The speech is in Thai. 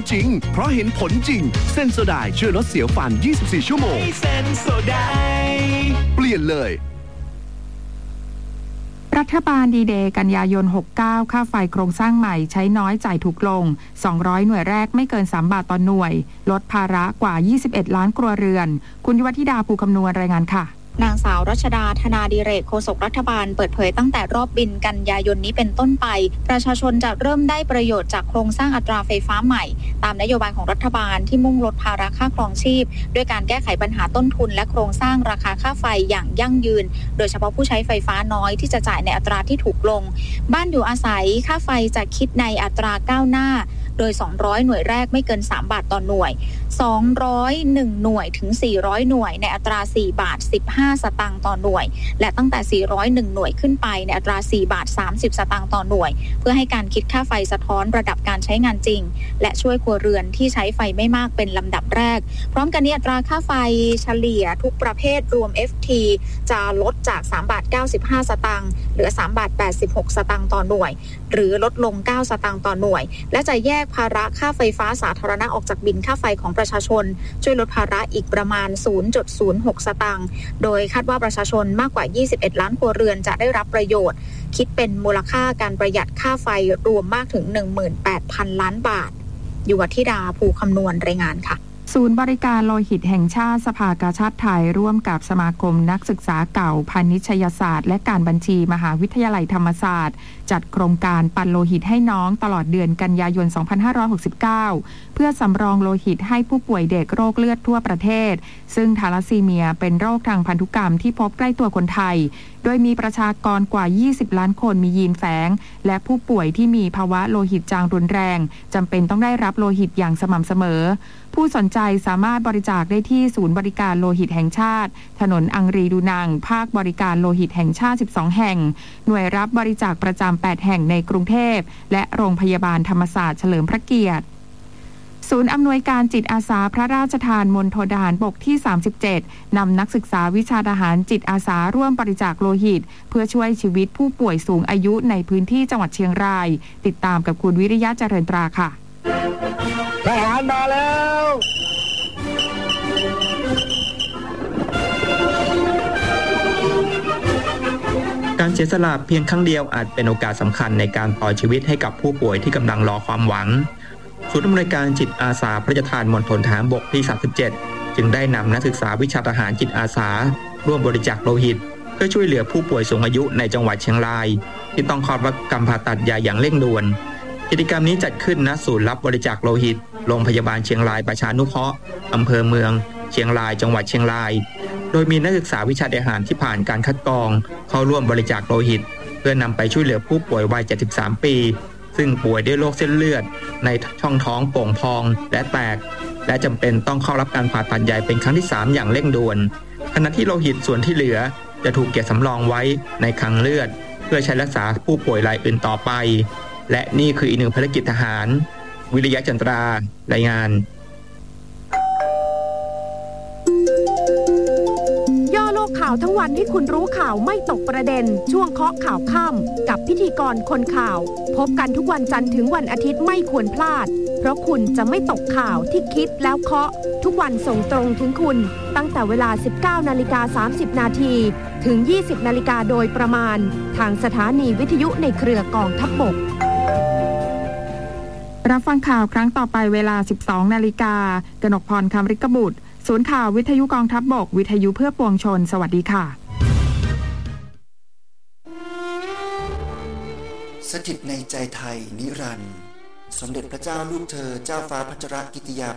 จริงเพราะเห็นผลจริงเซนโซไดช่วยลดเสียวฟัน24ชั่วโมงเซนโซไดเปลี่ยนเลยรัฐบาลดีเดย์กันยายน69ค่าไฟโครงสร้างใหม่ใช้น้อยจ่ายถูกลง200หน่วยแรกไม่เกิน3บาทต่อหน่วยลดภาระกว่า21ล้านครัวเรือนคุณยุวธิดาภูคำนวณรายงานค่ะนางสาวรัชดาธนาดิเรกโฆษกรัฐบาลเปิดเผยตั้งแต่รอบบินกันยายนนี้เป็นต้นไปประชาชนจะเริ่มได้ประโยชน์จากโครงสร้างอัตราไฟฟ้าใหม่ตามนโยบายของรัฐบาลที่มุ่งลดภาระค่าครองชีพด้วยการแก้ไขปัญหาต้นทุนและโครงสร้างราคาค่าไฟอย่างยั่งยืนโดยเฉพาะผู้ใช้ไฟฟ้าน้อยที่จะจ่ายในอัตราที่ถูกลงบ้านอยู่อาศัยค่าไฟจะคิดในอัตราก้าวหน้าโดย200หน่วยแรกไม่เกิน3บาทต่อหน่วย201หน่วยถึง400หน่วยในอัตรา4บาท15สตางค์ต่อหน่วยและตั้งแต่401หน่วยขึ้นไปในอัตรา4บาท30สตางค์ต่อหน่วยเพื่อให้การคิดค่าไฟสะท้อนระดับการใช้งานจริงและช่วยครัวเรือนที่ใช้ไฟไม่มากเป็นลำดับแรกพร้อมกันนี้อัตราค่าไฟเฉลี่ยทุกประเภทรวม FT จะลดจาก3บาท95สตางค์เหลือ3บาท86สตางค์ต่อหน่วยหรือลดลง9สตางค์ต่อหน่วยและจะแยกภาระค่าไฟฟ้าสาธารณะออกจากบิลค่าไฟของประชาชนช่วยลดภาระอีกประมาณ 0.06 สตางค์โดยคาดว่าประชาชนมากกว่า21ล้านครัวเรือนจะได้รับประโยชน์คิดเป็นมูลค่าการประหยัดค่าไฟรวมมากถึง 18,000 ล้านบาทยุวธิดาภูคำนวณรายงานค่ะศูนย์บริการโลหิตแห่งชาติสภากาชาดไทยร่วมกับสมาคมนักศึกษาเก่าพาณิชยศาสตร์และการบัญชีมหาวิทยาลัยธรรมศาสตร์จัดโครงการปั่นโลหิตให้น้องตลอดเดือนกันยายน2569เพื่อสำรองโลหิตให้ผู้ป่วยเด็กโรคเลือดทั่วประเทศซึ่งทาลัสซีเมียเป็นโรคทางพันธุกรรมที่พบใกล้ตัวคนไทยโดยมีประชากรกว่า20ล้านคนมียีนแฝงและผู้ป่วยที่มีภาวะโลหิตจางรุนแรงจำเป็นต้องได้รับโลหิตอย่างสม่ำเสมอผู้สนใจสามารถบริจาคได้ที่ศูนย์บริการโลหิตแห่งชาติถนนอังรีดูนังภาคบริการโลหิตแห่งชาติ12แห่งหน่วยรับบริจาคประจำ8แห่งในกรุงเทพและโรงพยาบาลธรรมศาสตร์เฉลิมพระเกียรติศูนย์อำนวยการจิตอาสาพระราชทานมณฑลทหารบกที่37นำนักศึกษาวิชาทหารจิตอาสาร่วมบริจาคโลหิตเพื่อช่วยชีวิตผู้ป่วยสูงอายุในพื้นที่จังหวัดเชียงรายติดตามกับคุณวิริยะเจริญตราค่ะทหารมาแล้วการเสียสละเพียงครั้งเดียวอาจเป็นโอกาสสำคัญในการต่อชีวิตให้กับผู้ป่วยที่กำลังรอความหวังศูนย์อำนวยการจิตอาสาพระราชทานมณฑลทหารบกที่37จึงได้นำนักศึกษาวิชาทหารจิตอาสาร่วมบริจาคโลหิตเพื่อช่วยเหลือผู้ป่วยสูงอายุในจังหวัดเชียงรายที่ต้องเข้ารับการผ่าตัดใหญ่อย่างเร่งด่วนกิจกรรมนี้จัดขึ้นณศูนย์รับบริจาคโลหิตโรงพยาบาลเชียงรายประชานุเคราะห์อำเภอเมืองเชียงรายจังหวัดเชียงรายโดยมีนักศึกษาวิชาทหารที่ผ่านการคัดกรองเข้าร่วมบริจาคโลหิตเพื่อนำไปช่วยเหลือผู้ป่วยวัย73ปีซึ่งป่วยด้วยโรคเส้นเลือดในช่องท้องโป่งพองและแตกและจำเป็นต้องเข้ารับการผ่าตัดใหญ่เป็นครั้งที่3อย่างเร่งด่วนขณะที่โลหิตส่วนที่เหลือจะถูกเก็บสำรองไว้ในคลังเลือดเพื่อใช้รักษาผู้ป่วยรายอื่นต่อไปและนี่คืออีกหนึ่งภารกิจทหารวิริยะจันทรารายงานย่อโลกข่าวทั้งวันให้คุณรู้ข่าวไม่ตกประเด็นช่วงเคาะข่าวค่ำกับพิธีกรคนข่าวพบกันทุกวันจันทร์ถึงวันอาทิตย์ไม่ควรพลาดเพราะคุณจะไม่ตกข่าวที่คิดแล้วเคาะทุกวันส่งตรงถึงคุณตั้งแต่เวลา 19:30 นาทีถึง 20:00 นโดยประมาณทางสถานีวิทยุในเครือกองทัพบกรับฟังข่าวครั้งต่อไปเวลา 12:00 น.กนกพร คำฤกบุตรศูนย์ข่าววิทยุกองทัพบกวิทยุเพื่อปวงชนสวัสดีค่ะสถิตในใจไทยนิรันดร์สมเด็จพระเจ้าลูกเธอเจ้าฟ้าพัชรกิติยา